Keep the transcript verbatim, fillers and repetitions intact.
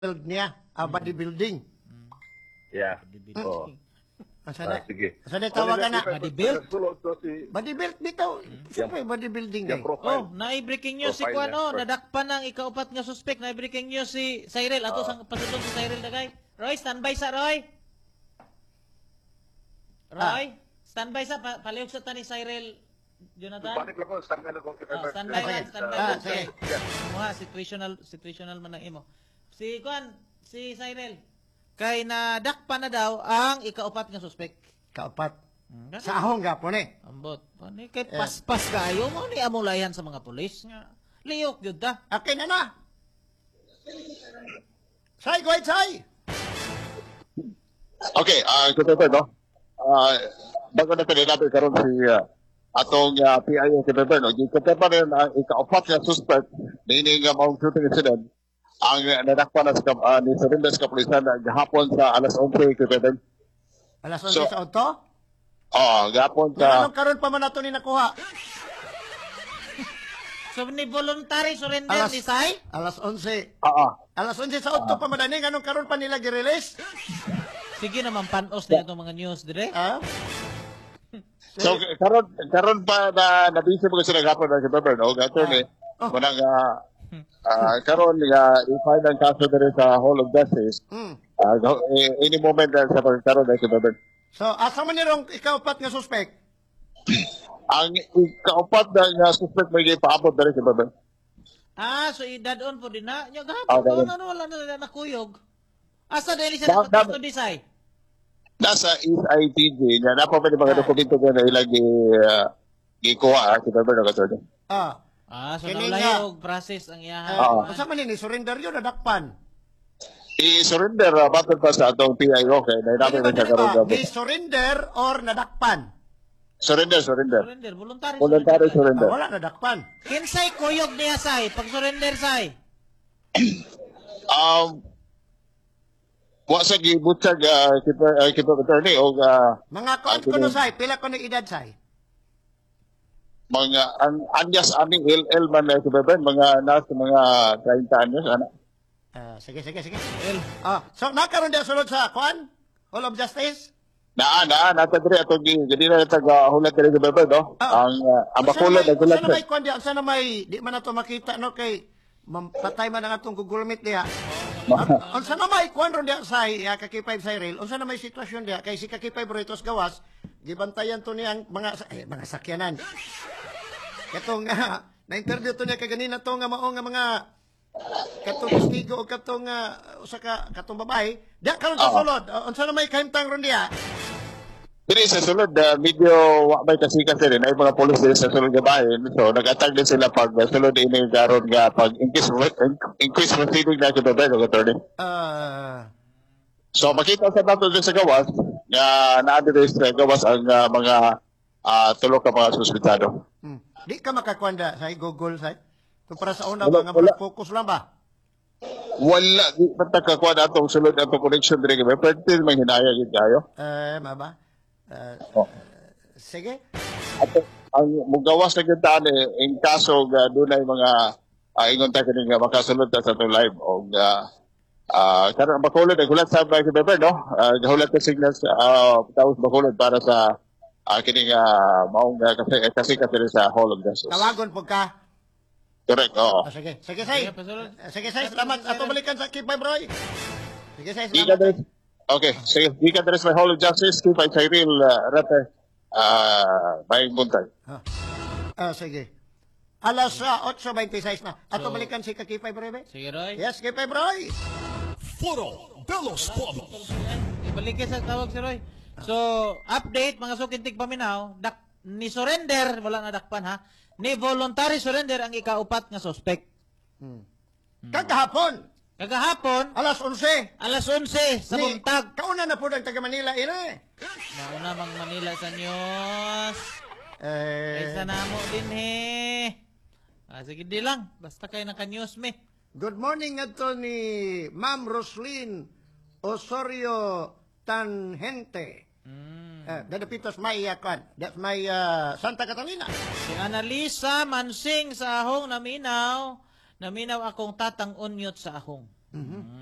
build niya, ah, bodybuilding. Yeah. Oh. Oo. Asa Ah, na? sige. Asa na tawagan na? Bodybuild? Sulod to si... Bodybuild bitaw. Siyempre, bodybuilding Yung eh. profile. Oh, na-breaking news si Profile Kuan, niya, oh, first. nadakpan ng ikaupat nga suspect. Na-breaking news si Cyril. Ato sang pasulong si Cyril dagay. Roy, standby sa Roy. Roy, standby sa pa palihog sa tani Cyril. Jonathan. Panik lang ko, stand lang ko. Oh, standby lang, standby Ah, lang. sige. Mga situational situational man ang imo. Si Kuan, si Cyril. Kay nadakpan na daw ang ikaupat nga suspect. Kaupat. Hmm, Sa ahong gapon eh. Ambot. Pani kay paspas kayo mo ni amulayan sa mga pulis nga. Liyok gyud ta. Akin na na. Say, go ahead, say. Okay, ah uh, kuto no. Ah bago na pala natin karon si uh, atong uh, P I O kuto no. Di kuto pa rin ang ikaapat nga suspect meaning nga mao shooting incident ang uh, nadakpan na sa uh, ni Sarindas Kapulisan uh, gahapon sa alas eleven kuto. Alas So- onse sa auto. Ah, gahapon Kung sa anong karon pa man nato ni nakuha? So ni voluntary surrender Alas, ni Sai? alas onse. ah ah. Alas onse sa auto pa madani. Anong karon pa nila gi-release? Sige naman panos na itong mga news dire. Ah? So karon karon pa na nabisi mo sila gahapon na si Beber no. Gato ni Oh. manang uh, uh, karon nga i-file ang kaso diri sa Hall of Justice. Hmm. Ah, uh, any moment na sa pagkaroon na si Beber. So, asa man nirong ikaupat nga suspect? Ang ikaapat na nga suspect may ipaabot dali sa baba. Ah, so idadon po din na. Nya Ah, gahapon dadon. ano wala na nakuyog. Asa dili sa Da- da- dapat di Sai? Nasa East I T G nga na pa pwede mga dokumento ko na ilang uh, gikuha si Beber na katulad. Ah. Ah, so Kini nawala nga. yung process ang iyahan. Oo. Asa man ni surrender yun nadakpan. I-surrender uh, battle pa sa atong P I O kay na Pwede namin ba na siya dili karoon ba? gabi. Ni surrender or nadakpan? Surrender, surrender. Surrender, voluntary. Voluntary Ah, surrender. wala nadakpan. Kinsay kuyog niya Sai pag surrender Sai? Um, wa sa gibutsag uh, keeper, uh, keeper attorney o uh, Mga kuan Ah, ko no sige. say, pila ko na edad say? mga ang anyas aming L L man na si Beber, mga nasa mga thirty anyos ana. Ah, sige sige sige. El. Ah, so nakaroon dia sulod sa kuan? Hall of Justice? Naa, naa, nata diri atong gi gadi na taga hulat diri sa Beber no. Ah. Ang uh, ang Unsa bakulod na may- ang gulat. unsa na may kuan dia? Unsa na may di man nato makita no kay mampatay man ang atong Google Meet diha. Ah, Unsa na may kuan ron dia say ya kaki five Cyril? Unsa na may sitwasyon dia kay si kaki five Ritos gawas gibantayan to niyang mga sa- eh, mga sakyanan. Katong nga na-interview to niya kaganina to nga mao nga mga katong testigo o katong uh, usa ka katong babae diya karon sa Oo. sulod. Uh, unsa na may kahimtang ron diya? Diri sa sulod uh, medyo wa may kasikas din ay mga pulis diri sa sulod nga bahin. So nag-attack din sila pag uh, sulod ini garon nga pag increase increase proceeding na sa Beber no attorney. Ah, So makita sa dato din sa gawas nga na-address sa gawas ang uh, mga uh, tulo ka mga suspitado. hmm. Di ka makakwanda sa Google sa kung para sa una Wala, ba nga wala. focus lang ba? Wala di pa takakuha na atong sulod atong connection diri kay pwede man hinaya gid kayo. Eh, maba. Ah, Oh. sige. At ang mugawas na gyud taan eh, in kaso nga dunay mga uh, ingon ta kini nga makasulod ta sa atong live og uh, uh, karon bakulod nagulat sa ba si Beber no. Uh, gahulat ka signals uh, taos bakulod para sa uh, kini nga maong uh, kasi kasi kasi sa Hall of Justice. Tawagon po ka. Correct, oo. Ah, sige. Sige, say. Sige, pasulod. Ah, Sige, say. Salamat. Ato balikan sa Kip Five Roy. Sige, say. Di ka Salamat. dres. Okay, sige. Di ka dres may Hall of Justice. Keep ay Cyril uh, Rate. Uh, may buntag. Ah, ah, sige. Alas uh, eight twenty-six na. Ato balikan si Kip Five Roy. be? Sige Roy. Yes, Kip Five Roy. Foro de los Pueblos. Ibalik sa tawag si Roy. So, update mga sukintig paminaw, dak ni surrender wala na dakpan ha. Ni voluntary surrender ang ikaupat nga suspect. Hmm. Kagahapon, Kagahapon, alas onse. alas onse sa Ni- buntag. Kauna na po ng taga Manila, ina eh. Mauna mang Manila sa news. Eh, Ay sa namo din he. Ah, sige di lang. Basta kayo naka-news me. good morning ato ni Ma'am Roslyn Osorio Tanhente. Mm. Uh, dadapitos may uh, kwan. That's my uh, Santa Catalina. Si Annalisa Mansing sa ahong naminaw. Naminaw akong tatang unyot sa ahong. Mhm. Mm.